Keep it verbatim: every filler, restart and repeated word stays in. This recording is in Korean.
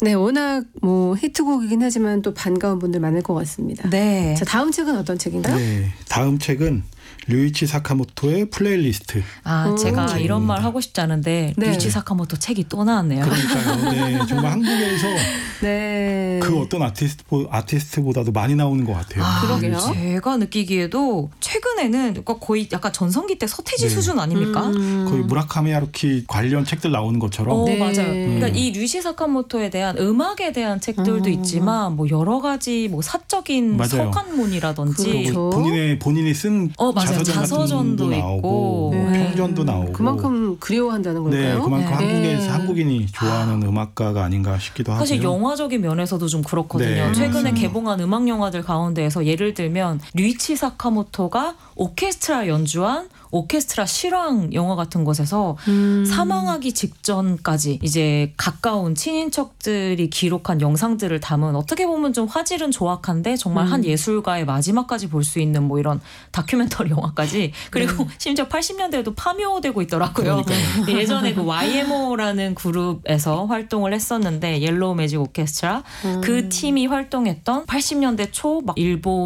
네, 워낙 뭐 히트곡이긴 하지만 또 반가운 분들 많을 것 같습니다. 네. 자, 다음 책은 어떤 책인가요? 네, 다음 책은 류이치 사카모토의 플레이리스트. 아, 오. 제가 책입니다. 이런 말 하고 싶지 않은데 네. 류이치 사카모토 책이 또 나왔네요. 그러니까요. 네, 정말 한국에서 네. 그 어떤 아티스트, 아티스트보다도 많이 나오는 것 같아요. 아, 그러게요. 제가 느끼기에도 최근에는 거의 약간 전성기 때 서태지 네. 수준 아닙니까? 음. 거의 무라카미 하루키 관련 책들 나오는 것처럼. 어, 네. 맞아요. 그러니까 음. 이 류시 사카모토에 대한 음악에 대한 책들도 음. 있지만 뭐 여러 가지 뭐 사적인 맞아요. 서간문이라든지 그렇죠. 본인의 본인이 쓴 어, 맞아요. 자서전 같은 자서전도 것도 있고. 나오고 네. 평전도 나오고. 그만큼 그리워한다는 네, 걸까요? 그만큼 네. 한국에서 네. 한국인이 좋아하는 음악가가 아닌가 싶기도 하고요. 사실 영화적인 면에서도 좀 그렇거든요. 네, 최근에 맞아요. 개봉한 음악 영화들 가운데에서 예를 들면 류이치 사카모토가 오케스트라 연주한 오케스트라 실황 영화 같은 것에서 음. 사망하기 직전까지 이제 가까운 친인척들이 기록한 영상들을 담은 어떻게 보면 좀 화질은 조악한데 정말 음. 한 예술가의 마지막까지 볼 수 있는 뭐 이런 다큐멘터리 영화까지 그리고 심지어 팔십 년대에도 파묘되고 있더라고요. 그러니까요. 예전에 그 와이엠오라는 그룹에서 활동을 했었는데 옐로우 매직 오케스트라 음. 그 팀이 활동했던 팔십 년대 초 막 일본